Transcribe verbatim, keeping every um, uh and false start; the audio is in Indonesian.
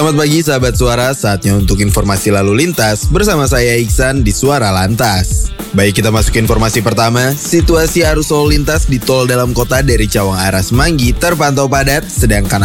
Selamat pagi sahabat Suara, saatnya untuk informasi lalu lintas bersama saya Iksan di Suara Lantas. Baik, kita masuk informasi pertama. Situasi arus lalu lintas di tol dalam kota dari Cawang arah Semanggi terpantau padat, sedangkan